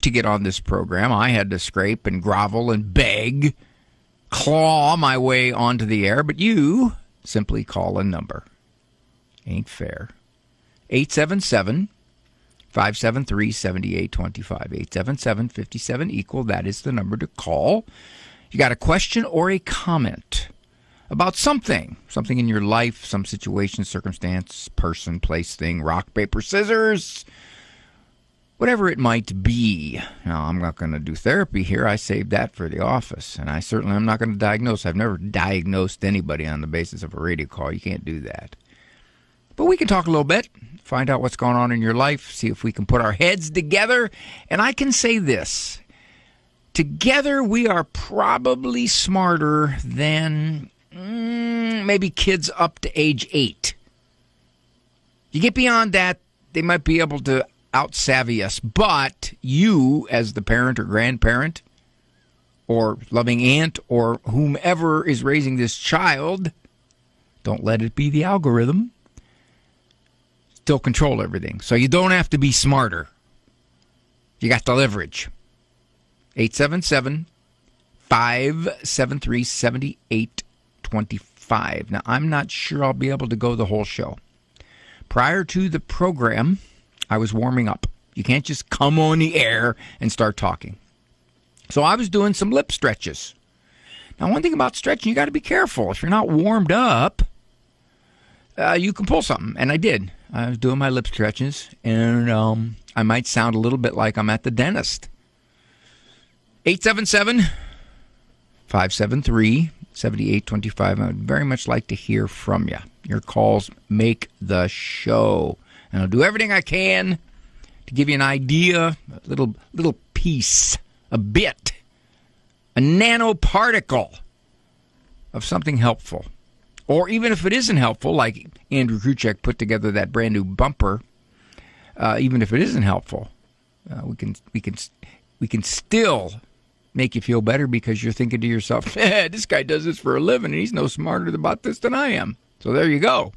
to get on this program, I had to scrape and grovel and beg, claw my way onto the air, but you simply call a number. Ain't fair. 877-573-7825. 877-57-EQUAL. That is the number to call. You got a question or a comment about something in your life, some situation, circumstance, person, place, thing, rock, paper, scissors, whatever it might be. Now, I'm not going to do therapy here. I saved that for the office, and I certainly am not going to diagnose. I've never diagnosed anybody on the basis of a radio call. You can't do that. But we can talk a little bit, find out what's going on in your life, see if we can put our heads together. And I can say this. Together, we are probably smarter than maybe kids up to age 8. You get beyond that, they might be able to out-savvy us. But you, as the parent or grandparent or loving aunt or whomever is raising this child, don't let it be the algorithm. Still control everything. So you don't have to be smarter. You got the leverage. 877-573-7825. Now, I'm not sure I'll be able to go the whole show. Prior to the program, I was warming up. You can't just come on the air and start talking. So I was doing some lip stretches. Now, one thing about stretching, you got to be careful. If you're not warmed up, you can pull something. And I did. I was doing my lip stretches, and I might sound a little bit like I'm at the dentist. 877-573-7825. I would very much like to hear from you. Your calls make the show. And I'll do everything I can to give you an idea, a little piece, a bit, a nanoparticle of something helpful. Or even if it isn't helpful, like Andrew Kruchek put together that brand new bumper, even if it isn't helpful, we can still make you feel better because you're thinking to yourself, this guy does this for a living and he's no smarter about this than I am. So there you go.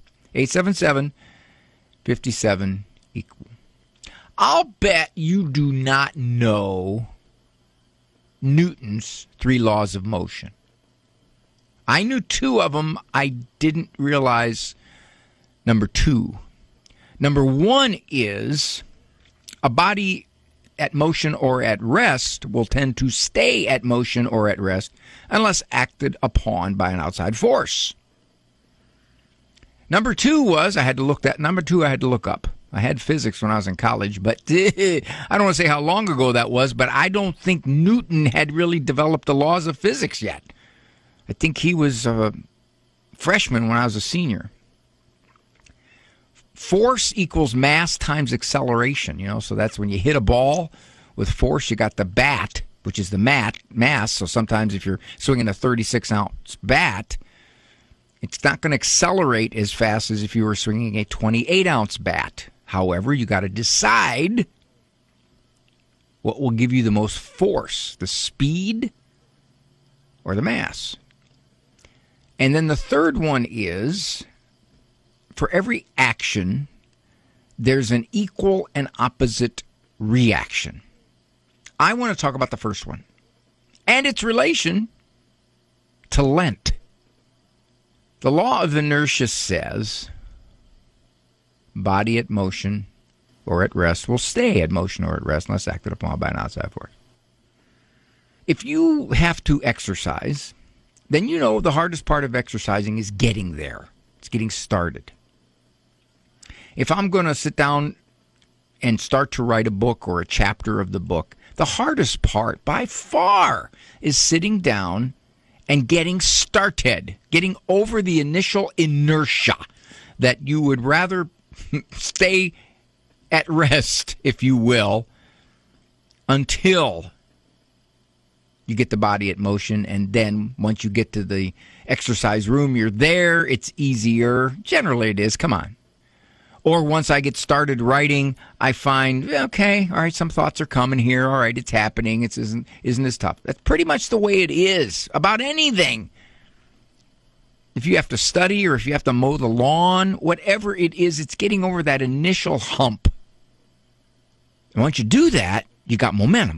877-57-EQUAL. I'll bet you do not know Newton's 3 laws of motion. I knew 2 of them. I didn't realize number 2. Number 1 is a body at motion or at rest will tend to stay at motion or at rest unless acted upon by an outside force. Number 2 was, number 2 I had to look up. I had physics when I was in college, but I don't want to say how long ago that was, but I don't think Newton had really developed the laws of physics yet. I think he was a freshman when I was a senior. Force equals mass times acceleration, so that's when you hit a ball with force, you got the bat, which is the mass. So sometimes if you're swinging a 36-ounce bat, it's not going to accelerate as fast as if you were swinging a 28-ounce bat. However, you got to decide what will give you the most force, the speed or the mass. And then the third one is, for every action, there's an equal and opposite reaction. I want to talk about the first one and its relation to Lent. The law of inertia says body at motion or at rest will stay at motion or at rest unless acted upon by an outside force. If you have to exercise, then you know the hardest part of exercising is getting there. It's getting started. If I'm going to sit down and start to write a book or a chapter of the book, the hardest part by far is sitting down and getting started, getting over the initial inertia that you would rather stay at rest, if you will, until you get the body at motion. And then once you get to the exercise room, you're there. It's easier. Generally it is. Come on. Or once I get started writing, I find, okay, all right, some thoughts are coming here. All right, it's happening. It isn't as tough. That's pretty much the way it is about anything. If you have to study or if you have to mow the lawn, whatever it is, it's getting over that initial hump. And once you do that, you got momentum.